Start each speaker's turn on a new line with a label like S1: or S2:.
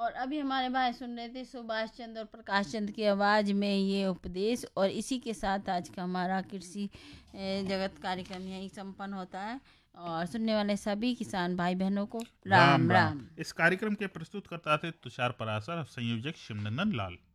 S1: और अभी हमारे भाई सुन रहे थे सुभाष चंद्र और प्रकाश चंद्र की आवाज़ में ये उपदेश। और इसी के साथ आज का हमारा कृषि जगत कार्यक्रम यही संपन्न होता है। और सुनने वाले सभी किसान भाई बहनों को राम राम।
S2: इस कार्यक्रम के प्रस्तुत करता थे तुषार पराशर, संयोजक शिवनंदन लाल।